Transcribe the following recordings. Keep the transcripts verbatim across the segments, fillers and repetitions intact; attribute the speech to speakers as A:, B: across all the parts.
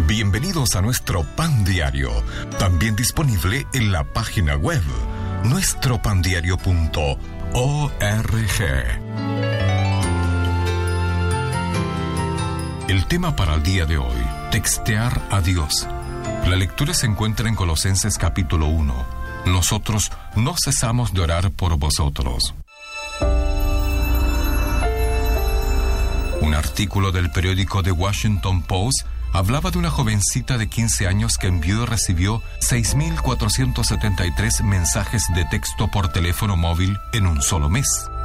A: Bienvenidos a nuestro Pan Diario, también disponible en la página web nuestro pan diario punto org. El tema para el día de hoy: textear a Dios. La lectura se encuentra en Colosenses capítulo uno. Nosotros no cesamos de orar por vosotros. Un artículo del periódico The Washington Post hablaba de una jovencita de quince años que envió y recibió seis mil cuatrocientos setenta y tres mensajes de texto por teléfono móvil en un solo mes.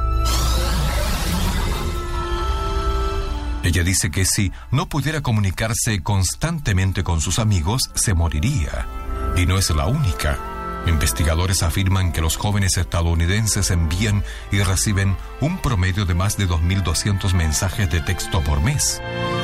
A: Ella dice que si no pudiera comunicarse constantemente con sus amigos, se moriría. Y no es la única. Investigadores afirman que los jóvenes estadounidenses envían y reciben un promedio de más de dos mil doscientos mensajes de texto por mes.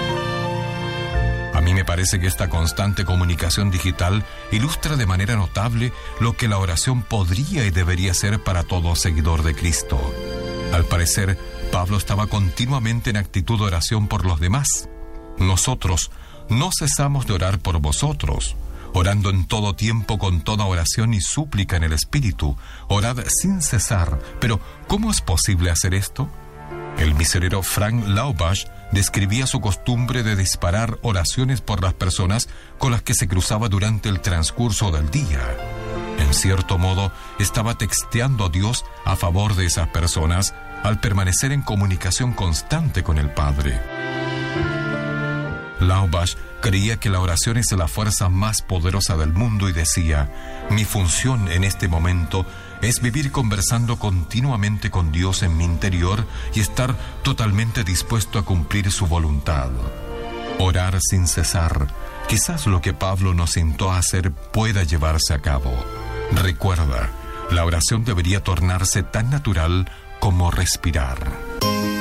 A: A mí me parece que esta constante comunicación digital ilustra de manera notable lo que la oración podría y debería ser para todo seguidor de Cristo. Al parecer, Pablo estaba continuamente en actitud de oración por los demás. Nosotros no cesamos de orar por vosotros, orando en todo tiempo con toda oración y súplica en el Espíritu. Orad sin cesar. Pero, ¿cómo es posible hacer esto? El misionero Frank Laubach describía su costumbre de disparar oraciones por las personas con las que se cruzaba durante el transcurso del día. En cierto modo, estaba texteando a Dios a favor de esas personas al permanecer en comunicación constante con el Padre. Laubach creía que la oración es la fuerza más poderosa del mundo y decía: mi función en este momento es vivir conversando continuamente con Dios en mi interior y estar totalmente dispuesto a cumplir su voluntad. Orar sin cesar. Quizás lo que Pablo nos invitó a hacer pueda llevarse a cabo. Recuerda, la oración debería tornarse tan natural como respirar.